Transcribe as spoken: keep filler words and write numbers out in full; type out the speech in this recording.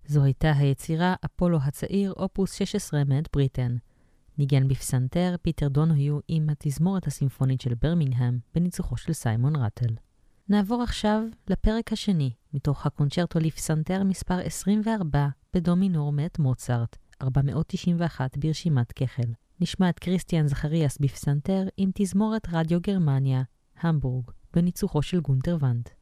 זו הייתה היצירה אפולו הצעיר אופוס שש עשרה מאת בריטן. ניגן בפסנתר פיטר דונהיו עם התזמורת הסימפונית של ברמינגהם בניצוחו של סיימון רטל. נעבור עכשיו לפרק השני מתוך הקונצ'רטו לפסנתר מספר עשרים וארבע בדו מינור מאת מוצרט, ארבע מאות תשעים ואחת ברשימת כחל. נשמע את קריסטיאן זכריאס בפסנתר עם תזמורת רדיו גרמניה, המבורג, בניצוחו של גונטר ונט.